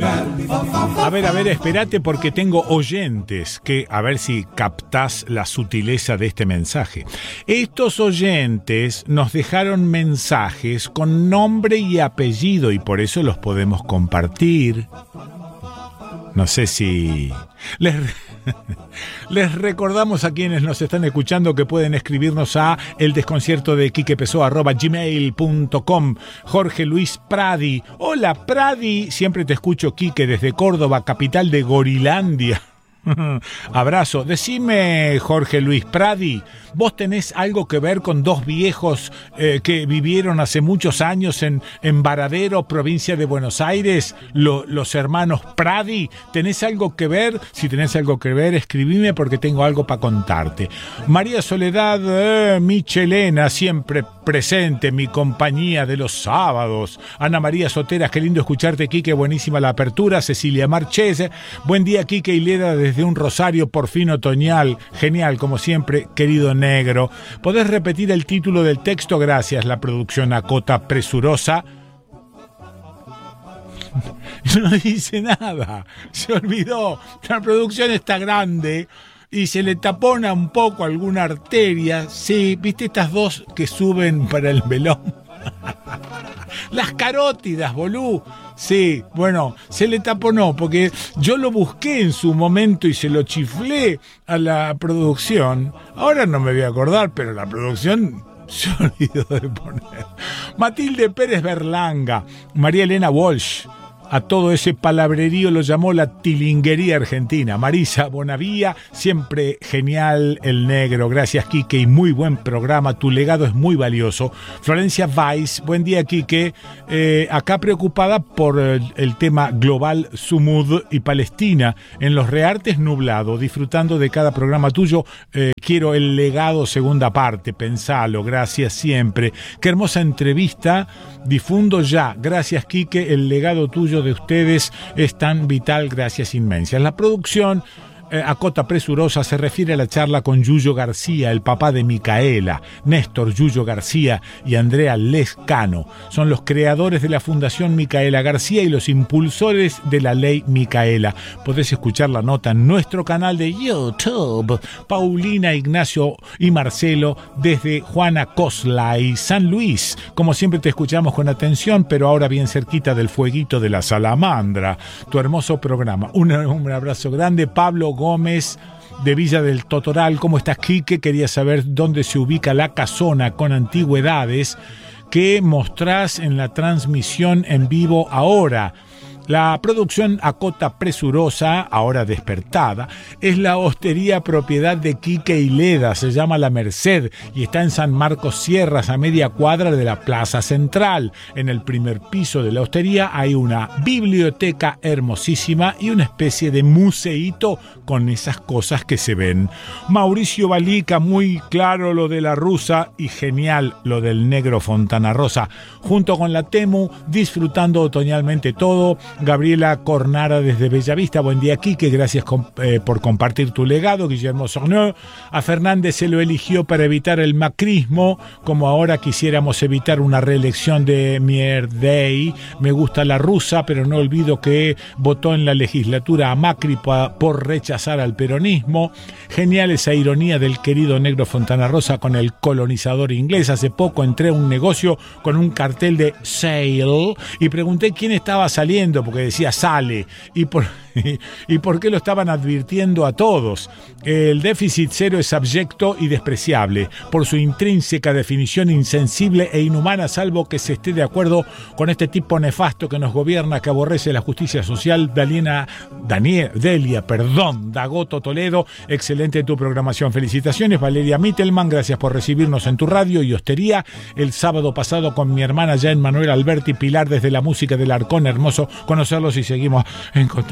A ver, espérate porque tengo oyentes que, a ver si captás la sutileza de este mensaje. Estos oyentes nos dejaron mensajes con nombre y apellido y por eso los podemos compartir. No sé si... Les recordamos a quienes nos están escuchando que pueden escribirnos a eldesconciertodequiquepessoa@gmail.com. Jorge Luis Pradi. Hola Pradi, siempre te escucho, Quique, desde Córdoba, capital de Gorilandia. Abrazo. Decime, Jorge Luis Pradi, ¿vos tenés algo que ver con dos viejos que vivieron hace muchos años en Varadero, provincia de Buenos Aires, los hermanos Pradi? ¿Tenés algo que ver? Si tenés algo que ver, escribime porque tengo algo para contarte. María Soledad Michelena, siempre presente, mi compañía de los sábados. Ana María Soteras, qué lindo escucharte, Quique, buenísima la apertura. Cecilia Marchese, buen día, Quique y Leda, desde un Rosario por fin otoñal. Genial, como siempre, querido negro. ¿Podés repetir el título del texto? Gracias. La producción acota presurosa. No dice nada. Se olvidó. La producción está grande y se le tapona un poco alguna arteria. Sí, ¿viste estas dos que suben para el melón? Las carótidas, bolú. Sí, bueno, se le taponó porque yo lo busqué en su momento y se lo chiflé a la producción. Ahora no me voy a acordar, pero la producción se olvidó de poner. Matilde Pérez Berlanga, María Elena Walsh. A todo ese palabrerío lo llamó la tilinguería argentina. Marisa Bonavía, siempre genial el negro. Gracias, Quique, y muy buen programa. Tu legado es muy valioso. Florencia Weiss, buen día, Quique. Acá preocupada por el tema global Sumud y Palestina. En los Reartes nublado, disfrutando de cada programa tuyo. Quiero el legado segunda parte. Pensalo, gracias siempre. Qué hermosa entrevista. Difundo ya. Gracias, Quique, el legado tuyo de ustedes es tan vital, gracias inmensas. La producción acota presurosa se refiere a la charla con Yuyo García, el papá de Micaela. Néstor Yuyo García y Andrea Lescano son los creadores de la Fundación Micaela García y los impulsores de la ley Micaela. Podés escuchar la nota en nuestro canal de YouTube. Paulina, Ignacio y Marcelo desde Juana Cosla y San Luis. Como siempre te escuchamos con atención, pero ahora bien cerquita del fueguito de la salamandra. Tu hermoso programa. Un abrazo grande. Pablo Gómez de Villa del Totoral, ¿cómo estás, Quique? Quería saber dónde se ubica la casona con antigüedades que mostrás en la transmisión en vivo ahora. La producción acota presurosa, ahora despertada, es la hostería propiedad de Quique y Leda, se llama La Merced y está en San Marcos Sierras, a media cuadra de la Plaza Central. En el primer piso de la hostería hay una biblioteca hermosísima y una especie de museíto con esas cosas que se ven. Mauricio Balica, muy claro lo de la rusa y genial lo del negro Fontana Rosa. Junto con la Temu, disfrutando otoñalmente todo. Gabriela Cornara desde Bellavista, buen día, Quique, gracias por compartir tu legado. Guillermo Sorneux, a Fernández se lo eligió para evitar el macrismo, como ahora quisiéramos evitar una reelección de Mierdey. Me gusta la rusa, pero no olvido que votó en la legislatura a Macri por rechazar al peronismo. Genial esa ironía del querido negro Fontana Rosa con el colonizador inglés. Hace poco entré a un negocio con un cartel de sale y pregunté quién estaba saliendo, porque decía sale, y por qué lo estaban advirtiendo a todos. El déficit cero es abyecto y despreciable por su intrínseca definición insensible e inhumana, salvo que se esté de acuerdo con este tipo nefasto que nos gobierna, que aborrece la justicia social. Delia, Dagoto Toledo, excelente tu programación, felicitaciones. Valeria Mittelman, gracias por recibirnos en tu radio y hostería el sábado pasado con mi hermana ya en Manuel Alberti Pilar desde la música del Arcón, hermoso conocerlos y seguimos en contacto.